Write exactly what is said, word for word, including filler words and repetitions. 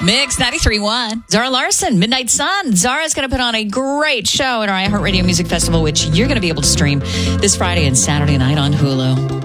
Mix ninety-three point one. Zara Larson, Midnight Sun. Zara's going to put on a great show at our iHeartRadio Music Festival, which you're going to be able to stream this Friday and Saturday night on Hulu.